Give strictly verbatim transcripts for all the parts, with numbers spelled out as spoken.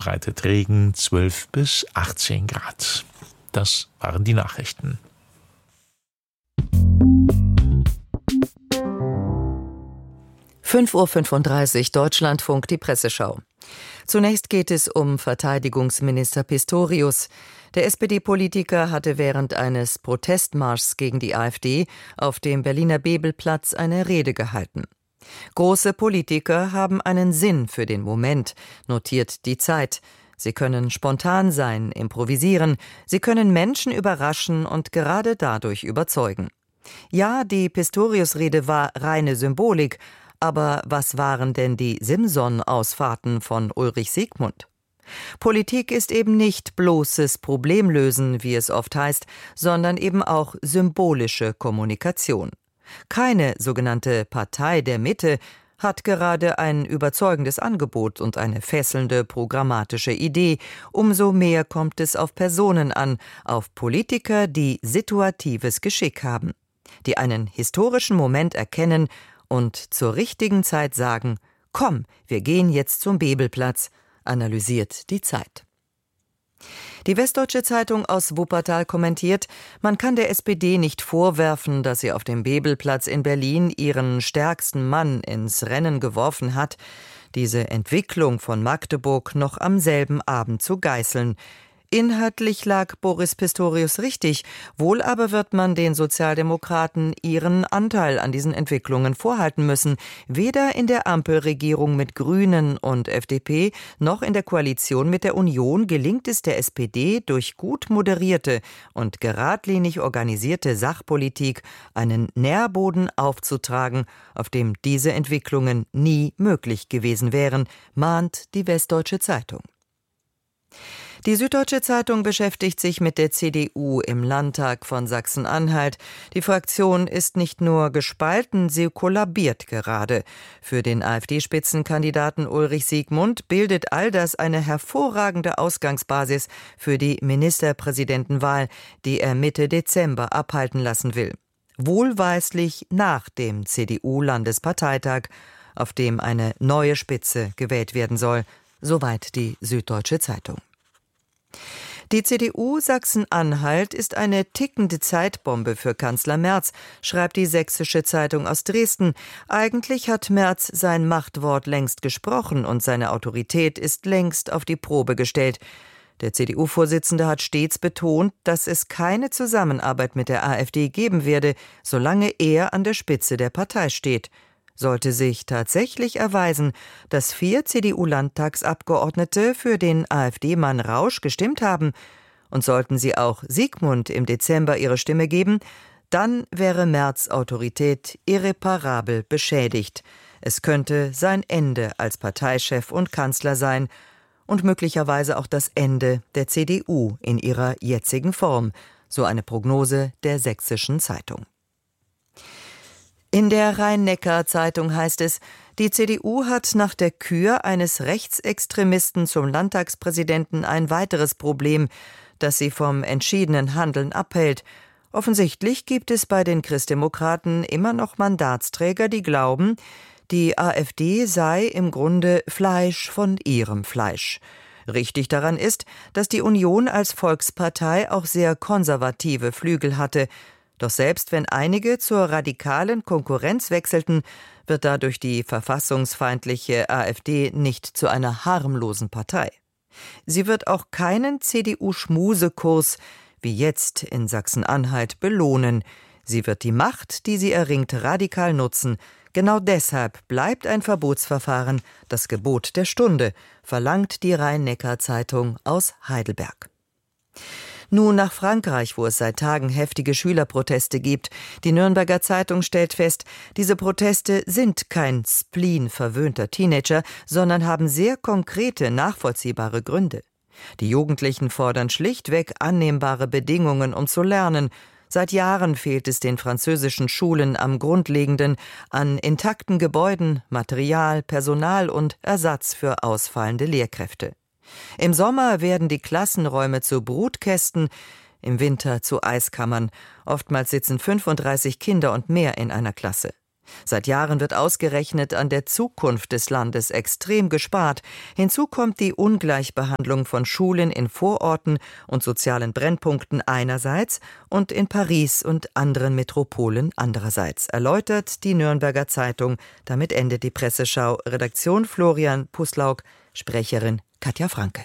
verbreitet Regen, zwölf bis achtzehn Grad. Das waren die Nachrichten. fünf Uhr fünfunddreißig, Deutschlandfunk, die Presseschau. Zunächst geht es um Verteidigungsminister Pistorius. Der S P D-Politiker hatte während eines Protestmarschs gegen die AfD auf dem Berliner Bebelplatz eine Rede gehalten. Große Politiker haben einen Sinn für den Moment, notiert die Zeit. Sie können spontan sein, improvisieren, sie können Menschen überraschen und gerade dadurch überzeugen. Ja, die Pistorius-Rede war reine Symbolik, aber was waren denn die Simson-Ausfahrten von Ulrich Siegmund? Politik ist eben nicht bloßes Problemlösen, wie es oft heißt, sondern eben auch symbolische Kommunikation. Keine sogenannte Partei der Mitte hat gerade ein überzeugendes Angebot und eine fesselnde programmatische Idee. Umso mehr kommt es auf Personen an, auf Politiker, die situatives Geschick haben, die einen historischen Moment erkennen und zur richtigen Zeit sagen: Komm, wir gehen jetzt zum Bebelplatz, analysiert die Zeit. Die Westdeutsche Zeitung aus Wuppertal kommentiert, man kann der S P D nicht vorwerfen, dass sie auf dem Bebelplatz in Berlin ihren stärksten Mann ins Rennen geworfen hat, diese Entwicklung von Magdeburg noch am selben Abend zu geißeln. Inhaltlich lag Boris Pistorius richtig, wohl aber wird man den Sozialdemokraten ihren Anteil an diesen Entwicklungen vorhalten müssen. Weder in der Ampelregierung mit Grünen und F D P noch in der Koalition mit der Union gelingt es der S P D durch gut moderierte und geradlinig organisierte Sachpolitik einen Nährboden aufzutragen, auf dem diese Entwicklungen nie möglich gewesen wären, mahnt die Westdeutsche Zeitung. Die Süddeutsche Zeitung beschäftigt sich mit der C D U im Landtag von Sachsen-Anhalt. Die Fraktion ist nicht nur gespalten, sie kollabiert gerade. Für den AfD-Spitzenkandidaten Ulrich Siegmund bildet all das eine hervorragende Ausgangsbasis für die Ministerpräsidentenwahl, die er Mitte Dezember abhalten lassen will. Wohlweislich nach dem C D U-Landesparteitag, auf dem eine neue Spitze gewählt werden soll. Soweit die Süddeutsche Zeitung. Die C D U Sachsen-Anhalt ist eine tickende Zeitbombe für Kanzler Merz, schreibt die Sächsische Zeitung aus Dresden. Eigentlich hat Merz sein Machtwort längst gesprochen und seine Autorität ist längst auf die Probe gestellt. Der C D U-Vorsitzende hat stets betont, dass es keine Zusammenarbeit mit der AfD geben werde, solange er an der Spitze der Partei steht. Sollte sich tatsächlich erweisen, dass vier C D U-Landtagsabgeordnete für den AfD-Mann Rausch gestimmt haben und sollten sie auch Siegmund im Dezember ihre Stimme geben, dann wäre Merz' Autorität irreparabel beschädigt. Es könnte sein Ende als Parteichef und Kanzler sein und möglicherweise auch das Ende der C D U in ihrer jetzigen Form, so eine Prognose der Sächsischen Zeitung. In der Rhein-Neckar-Zeitung heißt es, die C D U hat nach der Kür eines Rechtsextremisten zum Landtagspräsidenten ein weiteres Problem, das sie vom entschiedenen Handeln abhält. Offensichtlich gibt es bei den Christdemokraten immer noch Mandatsträger, die glauben, die AfD sei im Grunde Fleisch von ihrem Fleisch. Richtig daran ist, dass die Union als Volkspartei auch sehr konservative Flügel hatte. Doch selbst wenn einige zur radikalen Konkurrenz wechselten, wird dadurch die verfassungsfeindliche AfD nicht zu einer harmlosen Partei. Sie wird auch keinen C D U-Schmusekurs wie jetzt in Sachsen-Anhalt belohnen. Sie wird die Macht, die sie erringt, radikal nutzen. Genau deshalb bleibt ein Verbotsverfahren das Gebot der Stunde, verlangt die Rhein-Neckar-Zeitung aus Heidelberg. Nun nach Frankreich, wo es seit Tagen heftige Schülerproteste gibt. Die Nürnberger Zeitung stellt fest, diese Proteste sind kein Spleen verwöhnter Teenager, sondern haben sehr konkrete, nachvollziehbare Gründe. Die Jugendlichen fordern schlichtweg annehmbare Bedingungen, um zu lernen. Seit Jahren fehlt es den französischen Schulen am Grundlegenden an intakten Gebäuden, Material, Personal und Ersatz für ausfallende Lehrkräfte. Im Sommer werden die Klassenräume zu Brutkästen, im Winter zu Eiskammern. Oftmals sitzen fünfunddreißig Kinder und mehr in einer Klasse. Seit Jahren wird ausgerechnet an der Zukunft des Landes extrem gespart. Hinzu kommt die Ungleichbehandlung von Schulen in Vororten und sozialen Brennpunkten einerseits und in Paris und anderen Metropolen andererseits, erläutert die Nürnberger Zeitung. Damit endet die Presseschau. Redaktion Florian Puslauk, Sprecherin Katja Franke.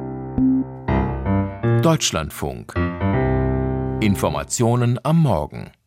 Deutschlandfunk. Informationen am Morgen.